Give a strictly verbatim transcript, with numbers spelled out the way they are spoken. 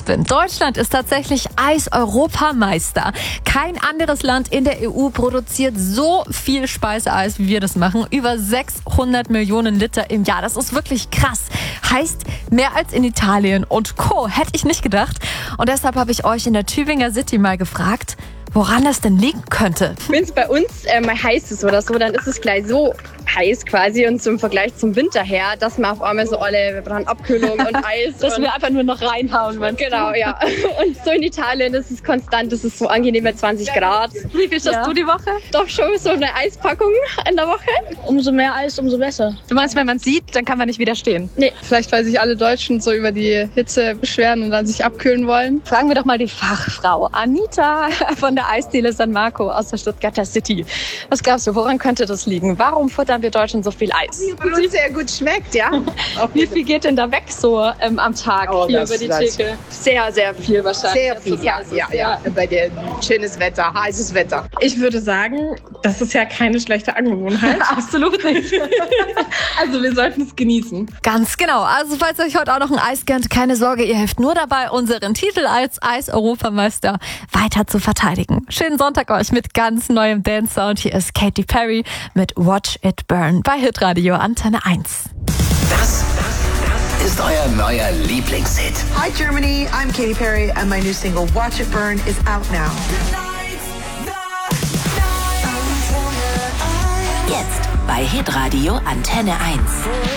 bin. Deutschland ist tatsächlich Eis-Europameister. Kein anderes Land in der E U produziert so viel Speiseeis, wie wir das machen. Über sechshundert Millionen Liter im Jahr. Das ist wirklich krass. Heißt, mehr als in Italien und Co. Hätte ich nicht gedacht. Und deshalb habe ich euch in der Tübinger City mal gefragt, woran das denn liegen könnte. Wenn es bei uns äh, mal heiß ist oder so, dann ist es gleich so heiß quasi und zum Vergleich zum Winter her, dass man auf einmal so alle, wir brauchen Abkühlung und Eis. Dass wir einfach nur noch reinhauen. Genau, ja. Und so in Italien ist es konstant, es ist so angenehm mit zwanzig Grad. Wie viel schaffst Ja. du die Woche? Doch schon so eine Eispackung in der Woche. Umso mehr Eis, umso besser. Du meinst, wenn man sieht, dann kann man nicht widerstehen? Nee. Vielleicht, weil sich alle Deutschen so über die Hitze beschweren und dann sich abkühlen wollen. Fragen wir doch mal die Fachfrau Anita von der Eisdiele San Marco aus der Stuttgarter City. Was glaubst du, woran könnte das liegen? Warum futtern wir Deutschen so viel Eis? Weil uns sehr gut schmeckt, ja. Wie viel geht denn da weg so ähm, am Tag Oh, hier das- über die das- Theke? Sehr, sehr viel wahrscheinlich. Sehr viel, ja, ja, ja. Bei dem schönes Wetter, heißes Wetter. Ich würde sagen, das ist ja keine schlechte Angewohnheit. Absolut nicht. Also wir sollten es genießen. Ganz genau. Also falls ihr euch heute auch noch ein Eis gönnt, keine Sorge, ihr helft nur dabei, unseren Titel als Eis-Europameister weiter zu verteidigen. Schönen Sonntag euch mit ganz neuem Dance-Sound. Hier ist Katy Perry mit Watch It Burn bei Hitradio Antenne eins. Das ist euer neuer Lieblingshit. Hi Germany, I'm Katy Perry and my new single Watch It Burn is out now. Jetzt bei Hitradio Antenne eins.